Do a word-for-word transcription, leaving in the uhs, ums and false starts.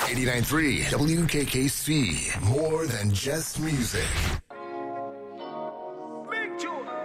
eighty-nine point three W K K C. More than just music. Big tune.